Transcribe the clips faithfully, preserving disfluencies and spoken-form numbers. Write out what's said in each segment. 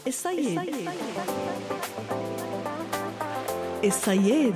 الصياد الصياد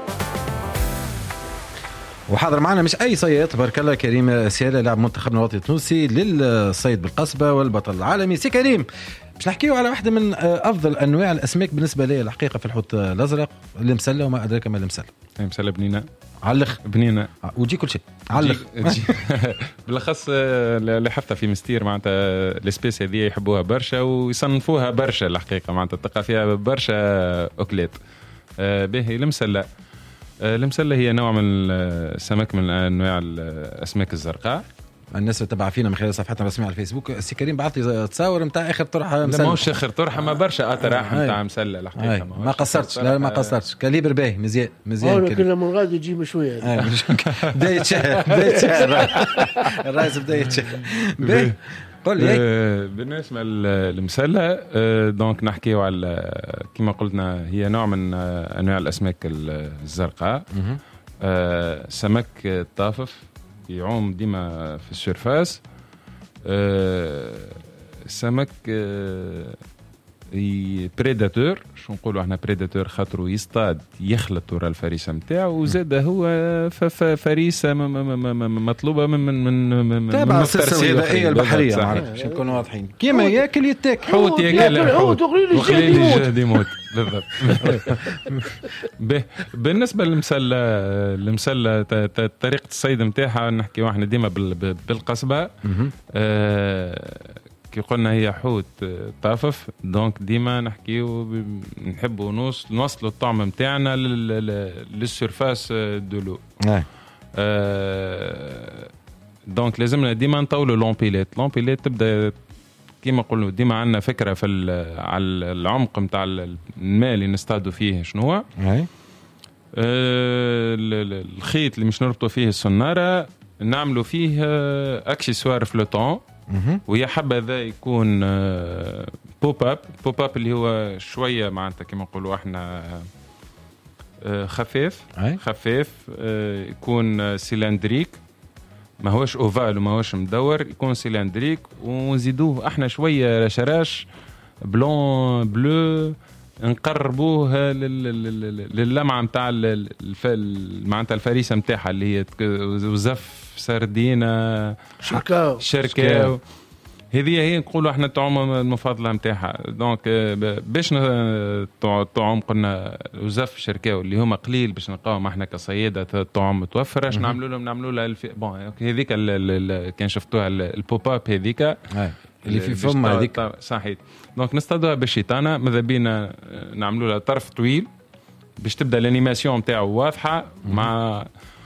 وحاضر معنا مش أي صياد، تبارك الله، كريم سيالة لاعب منتخبنا الوطني التونسي للصيد بالقصبة والبطل العالمي. سي كريم، مش نحكيه على واحدة من أفضل أنواع الأسماك بالنسبة لي الحقيقة في الحوت الأزرق، المسلة وما أدراك ما المسلة. المسلة بنينة علخ بنينة وتجي كل شيء علخ بالأخص اللي حفتها في مستير معناتها الاسبيس هذه يحبوها برشا ويصنفوها برشا الحقيقة، معناتها تلقى فيها برشا أكلات. باهي المسلة المسلة هي نوع من السمك من أنواع الأسماك الزرقاء. الناس تتبع فينا من خلال صفحتنا الرسمية على الفيسبوك. سي كريم بعث لي تصاور نتاع اخر طرحه مسله. لا ماهوش اخر طرحه، ما برشا اطراح نتاع مسله الحقيقه، ما قصرتش. لا ما قصرتش، كاليبر باهي مزيان مزيان كلام. كنا من غادي يجي بشويه بدايه شهر بدايه شهر الرئيس بدايه شهر باهي. قل لي بالنسبه للمسله دونك نحكيو على كما قلنا هي نوع من انواع الاسماك الزرقاء. سمك طافف يعوم ديما في السيرفاس. أه سمك أه بريداتور، شو نقولوا احنا بريداتور، خاطرو يصطاد يخلط ورا الفريسه نتاعو، وزاد هو فريسه مطلوبه من من من تابع السلسله الغذائيه البحريه، باش نكونوا واضحين. كيما ياكل يتاك حوت ياكل حوت وخليل الجهد يموت بالضبط. بالنسبه للمسله المسله طريقه الصيد نتاعها نحكيو احنا ديما بالقصبه. كي قلنا هي حوت طافف، دونك ديما نحكيو نحبوا نوصلوا الطعم نتاعنا للسيرفاس دولو. أه دونك لازمنا ديما نطولوا لومبيلات. لومبيلات تبدا كيما نقولوا ديما عندنا فكره في على العمق نتاع الماء اللي نصطادوا فيه شنو هو. أه الخيط اللي مش نربطوا فيه السناره نعملوا فيه اكسسوار فلوتون، ويا حبذا يكون بوب اب. بوب اب اللي هو شويه معناتها كما نقولوا احنا خفيف خفيف يكون سيلندريك، ما هوش اوفال وما هوش مدور، يكون سيلندريك، ونزيدوه احنا شويه رشراش بلون بلو نقربوه لللمعه نتاع معناتها الفريسه نتاعها اللي هي وزف سردينه شركاو شركاو. هذه هي نقولوا احنا الطعوم المفضله نتاعها. دونك باش الطعوم قلنا وزف شركاو اللي هما قليل باش نلقاهم احنا كصياده الطعوم متوفره. اش نعملوا لهم؟ نعملوا لها الف... بون هذيك كان شفتوها البوب اب هذيك اللي في فم هذيك صحيح. دونك نصطادوها بالشيطانه، ماذا بينا نعملوا لها طرف طويل باش تبدا الانيماسيون نتاعو واضحه مع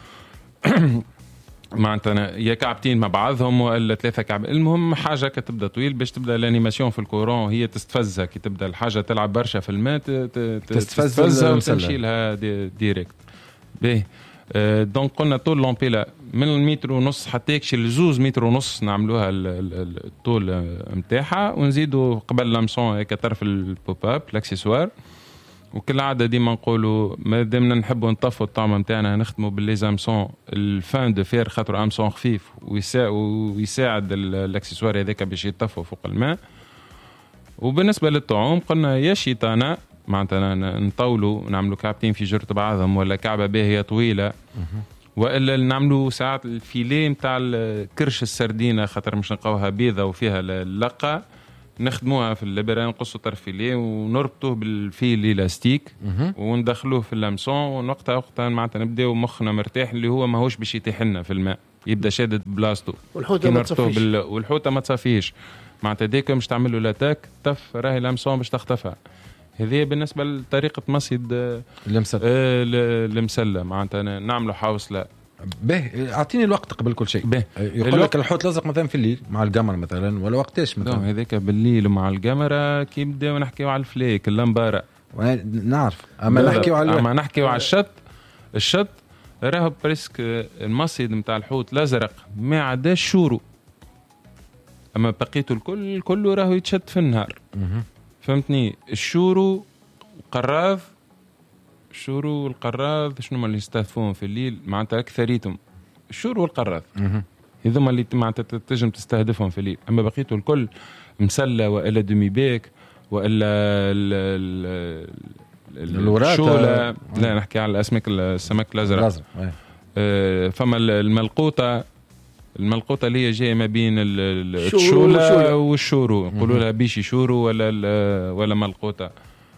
معناتها يا كعبتين مع بعضهم ولا ثلاثه كعب، المهم حاجه كتبدا طويل باش تبدا الانيماسيون في الكورون هي تستفزها. كي تبدا الحاجه تلعب برشا في الماء تستفزها وتمشي لها دي ديريكت. باهي دونك قلنا طول لومبيلا من المتر ونص حتى يكشي لزوز متر ونص نعملوها الطول نتاعها، ونزيدوا قبل لامسون هيك طرف البوب اب الاكسسوار. وكل عادة ديما نقولوا ما دامنا نحبوا نطفوا الطعم نتاعنا نخدموا بالليزامسون الفان دو فير، خاطر امسون خفيف ويساعد الاكسسوار هذاك باش يطفوا فوق الماء. وبالنسبه للطعوم قلنا يا شيطانه معناتها نطولوا نعملوا كعبتين في جرة بعضهم، ولا كعبه باهيه طويله، والا نعملوا ساعات الفيليه نتاع كرش السردينه، خاطر مش نلقاوها بيضه وفيها اللقه، نخدموها في الليبران، نقصوا طرف فيليه ونربطوه بالفيل الاستيك وندخلوه في اللامسون، ونوقتها وقتها معناتها نبداو مخنا مرتاح اللي هو ماهوش باش يطيح لنا في الماء، يبدا شادد بلاصتو. والحوته ما تصفيش بال... والحوته ما تصفيش معناتها ديك مش تعمل له لاتاك تف راهي لامسون باش تختفى. هذه بالنسبه لطريقه مصيد المسله. آه المسله معناتها نعملوا حوصله. به اعطيني الوقت قبل كل شيء. يقول لك الحوت لازق مثلا في الليل مع القمر مثلا، ولا وقتاش مثلا؟ هذاك بالليل ومع القمر كي بداو نحكيو على الفليك اللمباره نعرف، اما نحكيو على اما نحكيو على الشط. الشط راهو بريسك المصيد نتاع الحوت الازرق ما عداش شورو، اما بقيته الكل كله راهو يتشد في النهار. فهمتني؟ الشورو قراض الشورو والقراض شنو ما اللي يستهدفون في الليل معناتها اكثريتهم الشورو والقراض هذوما اللي معناتها تنجم تستهدفهم في الليل. اما بقيته الكل مسله والا دومي بيك والا الشوله، لا نحكي على الاسماك السمك الازرق. آه فما الملقوطه، الملقوطه اللي هي جايه ما بين الشوله والشورو، يقولوا لها بيشي شورو ولا ولا ملقوطه.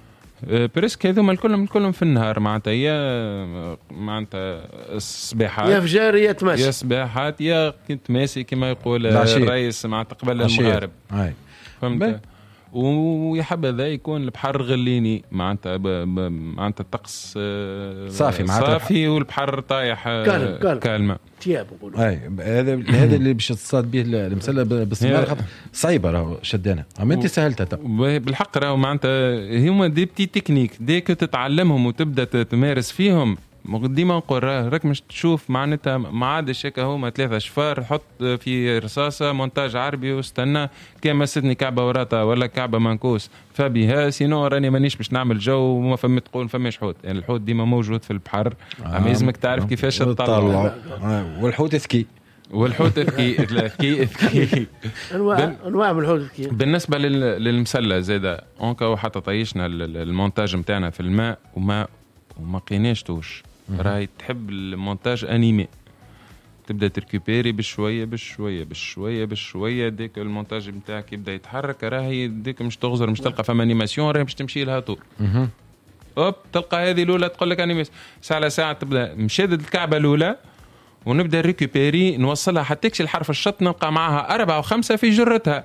بريسك هذوما الكلهم الكلهم في النهار معناتها، يا معناتها الصباحات يا فجار يا تماسي، يا صباحات يا كنت ماسي كما يقول الرئيس معناتها قبل المغارب. فهمت؟ ويا حبذا يكون البحر غليني معناتها معناتها الطقس صافي معناتها صافي والبحر طايح كالمه تياب نقولوا. اي هذا هذا اللي باش تصاد به المساله باستمرار صعيبه راهو شدانا، اما انت سهلتها بالحق. راهو معناتها هما دي بتي تكنيك ديك تتعلمهم وتبدا تمارس فيهم. ديما نقول راك مش تشوف معناتها ما عادش هكا هما ثلاثة شفار حط في رصاصة مونتاج عربي واستنى كان مسدني كعبة وراتا ولا كعبة منكوس فبها، سينو راني مانيش باش نعمل جو وما فما تقول فماش حوت. يعني الحوت ديما موجود في البحر، اما لازمك تعرف كيفاش تطلع. والحوت ذكي، والحوت ذكي ذكي ذكي انواع انواع من الحوت ذكي. بالنسبة للمسلة زاده اونكا حتى طيشنا المونتاج نتاعنا في الماء وما وما قيناش توش. راهي تحب المونتاج انيمي، تبدا تركيبيري بشويه بشويه بشويه بشويه ديك المونتاج نتاعك يبدا يتحرك. راهي ديك مش تغزر مش تلقى فما انيماسيون، راهي مش تمشي لها طول. اوب تلقى هذه الاولى تقول لك انيماسيون ساعه على ساعه تبدا مشدد الكعبه الاولى ونبدا ريكوبيري نوصلها حتى تكشي الحرف الشط نلقى معها أربعة وخمسة في جرتها.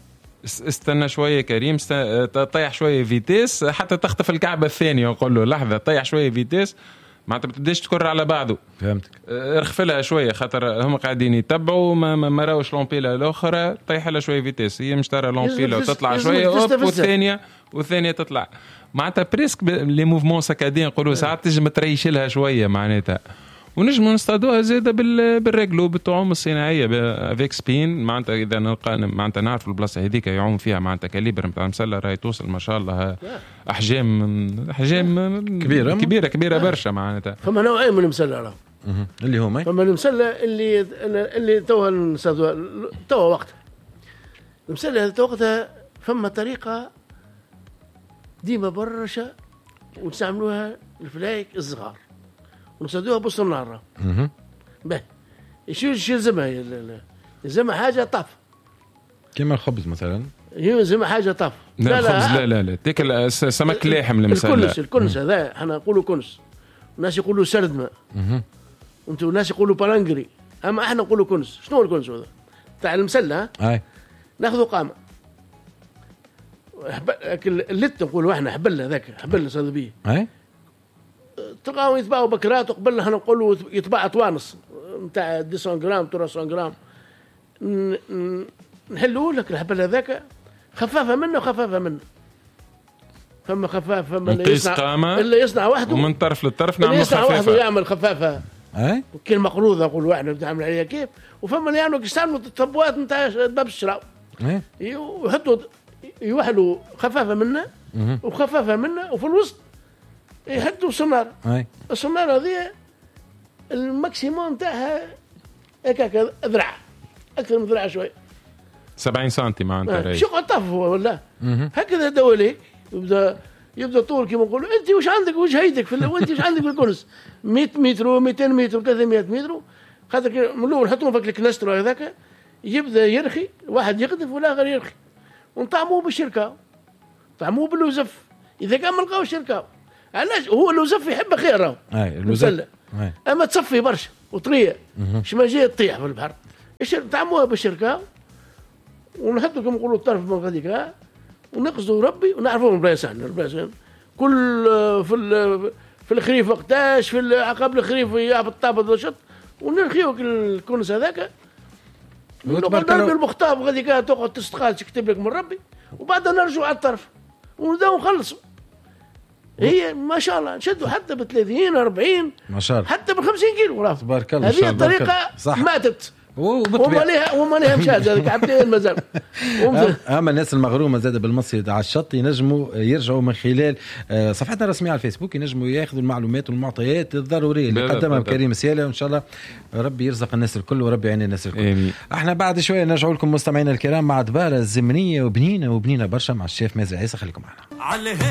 استنى شويه كريم طيح شويه فيتيس حتى تخطف الكعبه الثانيه وقول له لحظه طيح شويه فيتيس ما تبداش تكرر على بعضه. فهمتك. ارخفلها شويه خاطر هم قاعدين يتبعوا ما ما راوش لومبيلا الاخرى طيح لها شويه فيتيس، هي مش ترى لومبيلا وتطلع شويه والثانيه والثانيه تطلع معناتها بريسك لي موفمون سكادين نقولوا ساعات تجي تريش لها شويه معناتها. ونجم نصطادوها زاده بالرجلو بالطعوم الصناعيه افيك سبين معناتها اذا نلقى معناتها نعرف البلاصه هذيك يعوم فيها معناتها كاليبر نتاع المسله راهي توصل ما شاء الله احجام احجام كبيره كبيره كبيره برشا معناتها. فما نوعين من المسله راه اللي هما فما المسله اللي اللي توها نصطادوها توها وقتها. المسله هذه وقتها فما طريقه ديما برشا ونستعملوها الفلايك الصغار ونصدوها بوسط النهار. اها باهي شو شو يلزمها يلزمها حاجه طاف كيما الخبز مثلا، يلزمها حاجه طاف. لا الخبز لا لا لا ديك السمك لاحم المسله الكنس الكنس هذا احنا نقولوا كنس، الناس يقولوا سردمه، اها وانتم الناس يقولوا بارانجري، اما احنا نقولوا كنس. شنو الكنس هذا تاع المسله؟ اي ناخذوا قامه اللت نقولوا احنا حبل هذاك حبل صاد بيه، اي تلقاهم يتباعوا بكرات وقبل احنا نقولوا يتباع طوانص نتاع مئتين غرام ثلاثمئة غرام. نحلوا لك الحبل هذاك خفافه منه وخفافه منه. فما خفاف فما اللي يصنع اللي يصنع وحده ومن طرف للطرف نعمل خفافه، يصنع وحده يعمل خفافه اي كل مقروضه نقولوا احنا بتعمل عليها كيف. وفما اللي يعملوا يستعملوا الطبوات نتاع باب الشراء يحطوا يوحلوا خفافه منه وخفافه منه وفي الوسط يهدوا صنار. الصنار هذه الماكسيموم تاعها هكاك ذراع اكثر من ذراع شوي سبعين سنتي معناتها. شو قطف ولا هكذا دوليك يبدا يبدا طول كما نقولوا. انت واش عندك واش هيدك في وانت واش عندك في الكنس مئة متر ومئتين متر وثلاثمئة متر. خاطر من الاول حطوه فك الكلاستر هذاك يبدا يرخي واحد يقذف ولا غير يرخي ونطعموه بالشركه طعموه باللوزف. اذا كان ما لقاوش شركه علاش هو اللوزف يحب خير راهو المسله اما تصفي برشا وطريه شما جايه تطيح في البحر. ايش طعموها بالشركه ونحطوا كما نقولوا الطرف من غاديك ونقصدوا ربي ونعرفوا من البلايص احنا البلايص كل في في الخريف وقتاش في عقب الخريف يهبط طابط وشط ونرخيوك الكنس هذاك نقعد بالمخطاب غاديك تقعد تستقال تكتب لك من ربي وبعدها نرجعوا على الطرف ونبداو نخلصوا. هي ما شاء الله نشدوا حتى ب ثلاثين أربعين ما شاء الله حتى ب خمسين كيلو. تبارك الله. هذه الطريقه ماتت وما ليها وما ليها مشاهد هذاك عبدين مازال. اما الناس المغرومه زاد بالمصري على الشط ينجموا يرجعوا من خلال صفحتنا الرسميه على الفيسبوك، ينجموا ياخذوا المعلومات والمعطيات الضروريه اللي قدمها كريم سيالة، وان شاء الله ربي يرزق الناس الكل وربي يعين الناس الكل. آمين. احنا بعد شويه نرجعوا لكم مستمعينا الكرام مع دباره الزمنيه وبنينه وبنينه برشا مع الشيف مازن عيسى، خليكم معنا.